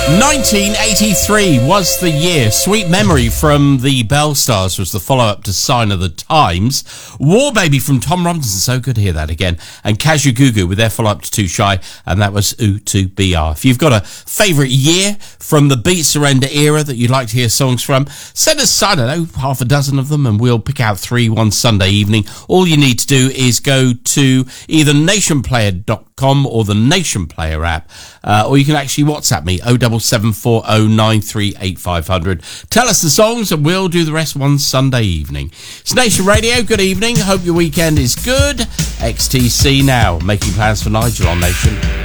1983 was the year. Sweet Memory from the Bell Stars was the follow-up to Sign of the Times. War Baby from Tom Robinson, so good to hear that again. And Kajagoogoo with their follow-up to Too Shy, and that was U2BR. If you've got a favourite year from the Beat Surrender era that you'd like to hear songs from, send us, I don't know, half a dozen of them, and we'll pick out 3 one Sunday evening. All you need to do is go to either nationplayer.com or the Nation Player app, or you can actually WhatsApp me, 07740938500. Tell us the songs and we'll do the rest one Sunday evening. It's Nation Radio, good evening, hope your weekend is good. XTC now, making plans for Nigel on Nation.